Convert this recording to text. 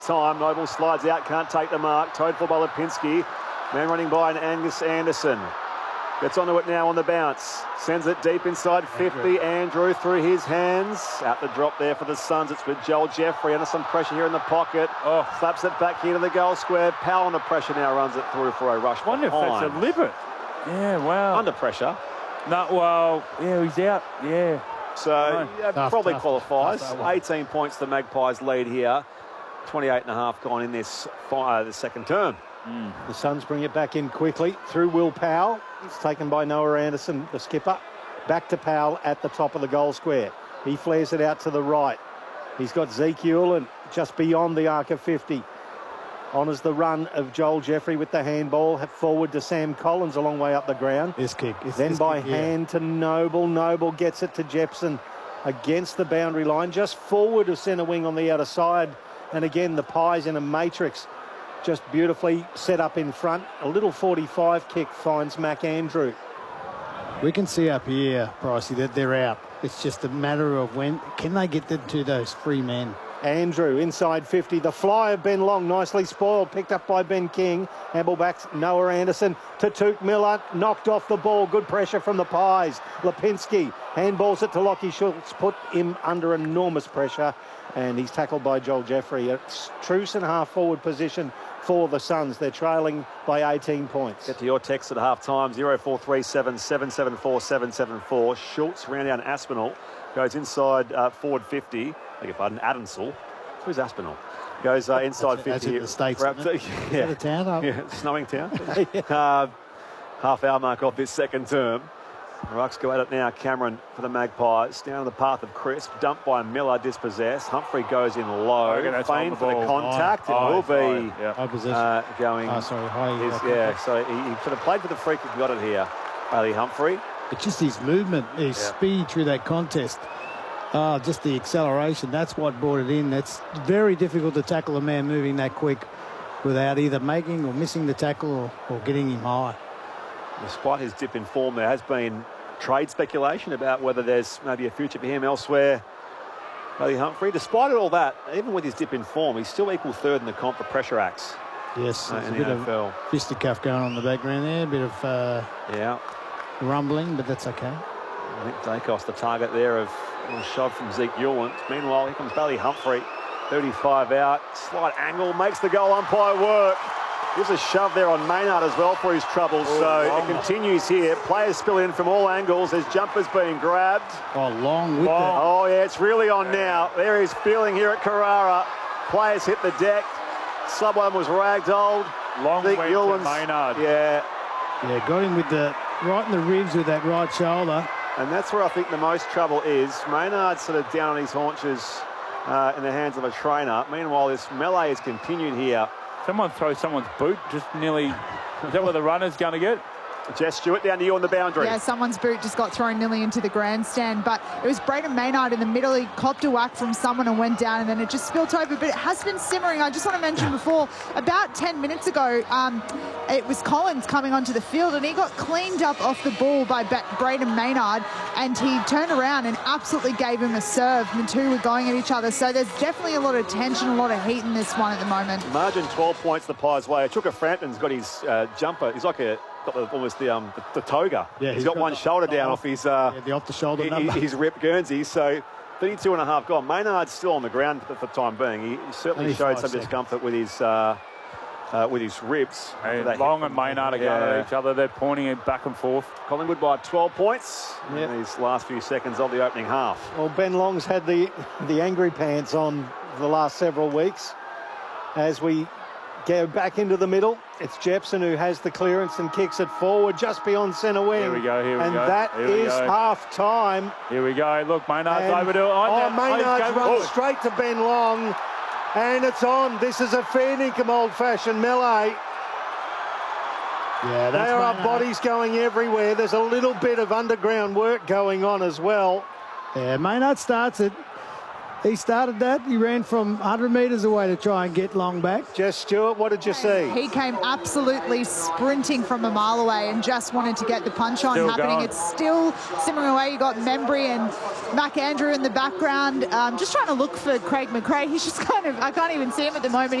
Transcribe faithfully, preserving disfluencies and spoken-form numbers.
time. Noble slides out, can't take the mark. Towed for by Lipinski. Man running by an Angus Anderson. Gets onto it now on the bounce. Sends it deep inside fifty. Andrew, Andrew through his hands. Out the drop there for the Suns. It's with Joel Jeffrey. Under some pressure here in the pocket. Oh. Slaps it back here to the goal square. Powell under pressure now runs it through for a rush. I wonder behind. if that's deliberate. Yeah, wow. Under pressure. No, well, yeah, he's out. Yeah. So, yeah, tough, probably tough, qualifies. tough eighteen points the Magpies lead here. twenty-eight and a half gone in this uh, the second term. Mm. The Suns bring it back in quickly through Will Powell. It's taken by Noah Anderson, the skipper. Back to Powell at the top of the goal square. He flares it out to the right. He's got Zeke Hewlin just beyond the arc of fifty. Honours the run of Joel Jeffrey with the handball. Forward to Sam Collins a long way up the ground. This kick. It's then this by kick, yeah. hand to Noble. Noble gets it to Jepson against the boundary line. Just forward of centre wing on the outer side. And again, the Pies in a matrix. Just beautifully set up in front. A little forty-five kick finds Mac Andrew. We can see up here, Pricey, that they're out. It's just a matter of when can they get them to those free men. Andrew inside fifty. The fly of Ben Long nicely spoiled. Picked up by Ben King. Handball back Noah Anderson to Touk Miller. Knocked off the ball. Good pressure from the Pies. Lipinski handballs it to Lockie Schultz. Put him under enormous pressure. And he's tackled by Joel Jeffrey. It's truce and half forward position for the Suns. They're trailing by eighteen points. Get to your text at half time. zero four three seven, seven seven four, seven seven four. Schultz round down Aspinall. Goes inside uh, forward fifty. I beg your pardon, Adamsall. Who's Aspinall? Goes uh, inside that's fifty. It, that's in the States, Perhaps, isn't it? yeah. Is that a town? Oh. Yeah, snowing town. uh, half hour mark off this second term. Rucks go at it now. Cameron for the Magpies. Down the path of Crisp. Dumped by Miller, dispossessed. Humphrey goes in low. Oh, Fein for the, the contact. High. It will High. be Yeah. High possession. uh, going. Oh, sorry, high. His, high yeah, so he, he sort of played for the freak and got it here. Bailey Humphrey. It's just his movement, his Yeah. speed through that contest. Oh, just the acceleration. That's what brought it in. That's very difficult to tackle a man moving that quick without either making or missing the tackle or, or getting him high. Despite his dip in form, there has been trade speculation about whether there's maybe a future for him elsewhere. Bailey Humphrey, despite all that, even with his dip in form, he's still equal third in the comp for pressure acts. Yes, uh, there's in a the bit N F L. of fisticuff going on in the background there, a bit of uh, yeah, rumbling, but that's okay. I think Dacos the target there of a shove from Zeke Hewlin. Meanwhile, here comes Bailey Humphrey, thirty-five out, slight angle, makes the goal umpire work. Gives a shove there on Maynard as well for his troubles. Oh, so long. It continues here. Players spill in from all angles. There's jumpers being grabbed. Oh, long with long. that. Oh, yeah, it's really on now. There is feeling here at Carrara. Players hit the deck. Someone was ragdolled. Long Zeke went Hewlin's, to Maynard. Yeah. Yeah, got him with the right in the ribs with that right shoulder. And that's where I think the most trouble is. Maynard's sort of down on his haunches uh, in the hands of a trainer. Meanwhile, this melee has continued here. Someone throws someone's boot just nearly. Is that where the runner's going to get? Jess Stewart down to you on the boundary. Yeah, someone's boot just got thrown nearly into the grandstand, but it was Braden Maynard in the middle. He copped a whack from someone and went down, and then it just spilt over. But it has been simmering. I just want to mention before, about ten minutes ago, um, it was Collins coming onto the field, and he got cleaned up off the ball by Braden Maynard, and he turned around and absolutely gave him a serve. And the two were going at each other. So there's definitely a lot of tension, a lot of heat in this one at the moment. Margin twelve points the Pies' way. Chuka Frampton's got his uh, jumper. He's like a got the, almost the um the, the toga. Yeah, he's, he's got, got one the, shoulder the down off, off his uh yeah, the off the shoulder his, number. his rip Guernsey. So thirty-two and a half gone. Maynard's still on the ground for the time being. He, he certainly Only showed five some seconds. discomfort with his uh, uh, with his ribs. Hey, That Long hit and from- Maynard are yeah. going at each other. They're pointing it back and forth. Collingwood by twelve points Yep. in these last few seconds of the opening half. Well, Ben Long's had the, the angry pants on for the last several weeks. As we go back into the middle, it's Jepson who has the clearance and kicks it forward just beyond centre wing. Here we go, here we and go. And that Here we is go. half time. Here we go. Look, Maynard's And- over to it. Oh, Oh, Maynard's he's going- run oh. straight to Ben Long. And it's on. This is a fair dinkum old-fashioned melee. Yeah, that's There are Maynard. bodies going everywhere. There's a little bit of underground work going on as well. Yeah, Maynard starts it. He started that. He ran from one hundred metres away to try and get Long back. Jess Stewart, what did you see? He came absolutely sprinting from a mile away and just wanted to get the punch on Still happening. going. It's still simmering away. You got Membry and Mac Andrew in the background, um, just trying to look for Craig McRae. He's just kind of, I can't even see him at the moment.